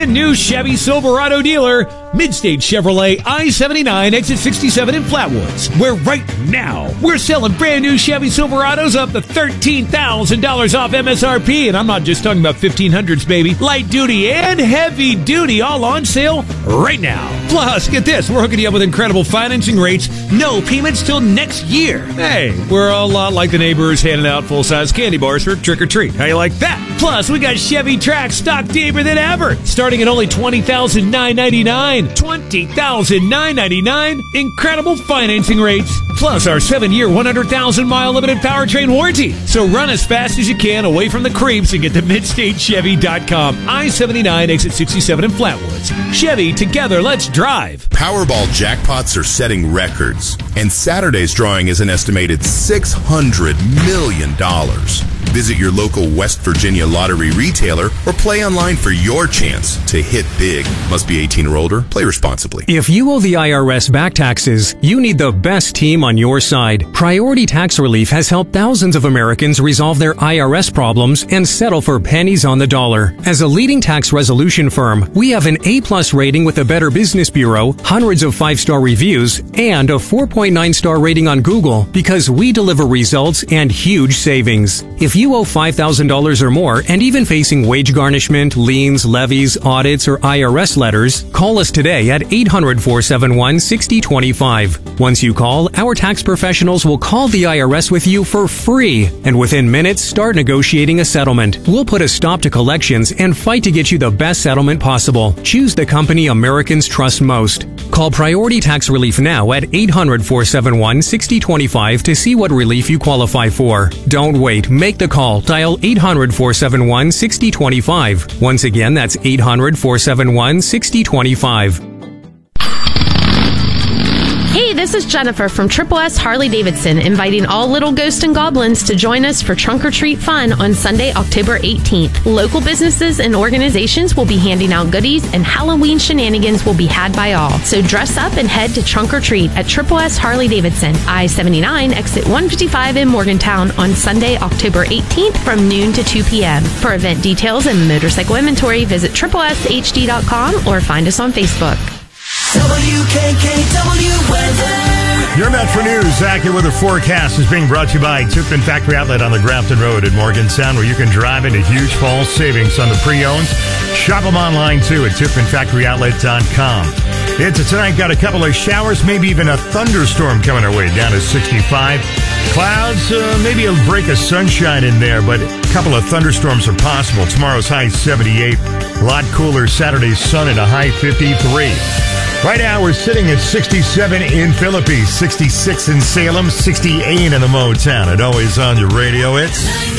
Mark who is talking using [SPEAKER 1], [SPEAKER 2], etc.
[SPEAKER 1] New Chevy Silverado dealer, Midstate Chevrolet, I-79, exit 67 in Flatwoods, where right now we're selling brand new Chevy Silverados up to $13,000 off MSRP. And I'm not just talking about 1500s, baby. Light duty and heavy duty all on sale right now. Plus, get this, we're hooking you up with incredible financing rates, no payments till next year. Hey, we're a lot like the neighbors handing out full-size candy bars for trick-or-treat. How you like that? Plus, we got Chevy Trax stock deeper than ever, starting at only $20,999. $20,999. Incredible financing rates. Plus our 7-year, 100,000-mile limited powertrain warranty. So run as fast as you can away from the creeps and get to MidstateChevy.com. I-79, exit 67 in Flatwoods. Chevy, together, let's drive.
[SPEAKER 2] Powerball jackpots are setting records, and Saturday's drawing is an estimated $600 million. Visit your local West Virginia lottery retailer or play online for your chance to hit big. Must be 18 or older. Play responsibly.
[SPEAKER 3] If you owe the IRS back taxes, you need the best team on your side. Priority Tax Relief has helped thousands of Americans resolve their IRS problems and settle for pennies on the dollar. As a leading tax resolution firm, we have an A+ rating with the Better Business Bureau, hundreds of 5-star reviews, and a 4.9-star rating on Google because we deliver results and huge savings. If you owe $5,000 or more and even facing wage garnishment, liens, levies, audits, or IRS letters, call us today at 800-471-6025. Once you call, our tax professionals will call the IRS with you for free, and within minutes, start negotiating a settlement. We'll put a stop to collections and fight to get you the best settlement possible. Choose the company Americans trust most. Call Priority Tax Relief now at 800-471-6025 to see what relief you qualify for. Don't wait. Make the call. Dial 800-471-6025. Once again, that's 800-471-6025.
[SPEAKER 4] Hey, this is Jennifer from Triple S Harley Davidson, inviting all little ghosts and goblins to join us for Trunk or Treat fun on Sunday, October 18th. Local businesses and organizations will be handing out goodies, and Halloween shenanigans will be had by all. So dress up and head to Trunk or Treat at Triple S Harley Davidson, I-79, exit 155 in Morgantown on Sunday, October 18th from noon to 2 p.m. For event details and motorcycle inventory, visit tripleshd.com or find us on Facebook.
[SPEAKER 5] WKKW weather.
[SPEAKER 6] Your Metro News accurate weather forecast is being brought to you by Tupin Factory Outlet on the Grafton Road in Morgantown, where you can drive into huge fall savings on the pre-owned. Shop them online too at TupinFactoryOutlet.com. It's tonight, got a couple of showers, maybe even a thunderstorm coming our way down to 65. Clouds, maybe a break of sunshine in there, but a couple of thunderstorms are possible. Tomorrow's high 78, a lot cooler. Saturday's sun at a high 53. Right now, we're sitting at 67 in Philippines, 66 in Salem, 68 in the Motown. And always on your radio, it's